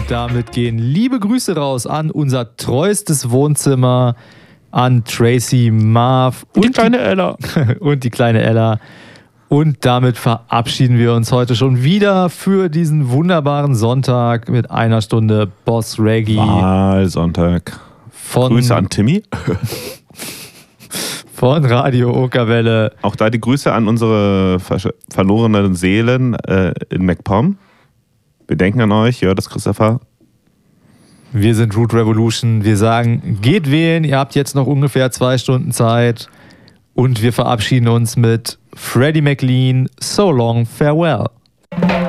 damit gehen liebe Grüße raus an unser treuestes Wohnzimmer, an Tracy, Marv und die kleine Ella. Und die kleine Ella. Und damit verabschieden wir uns heute schon wieder für diesen wunderbaren Sonntag mit einer Stunde Boss Reggae. Wahlsonntag. Grüße an Timmy. Von Radio Okerwelle. Auch da die Grüße an unsere verlorenen Seelen in MacPom. Wir denken an euch, ja, das Christopher. Wir sind Root Revolution. Wir sagen, geht wählen. Ihr habt jetzt noch ungefähr 2 Stunden Zeit. Und wir verabschieden uns mit Freddie McLean, So Long, Farewell.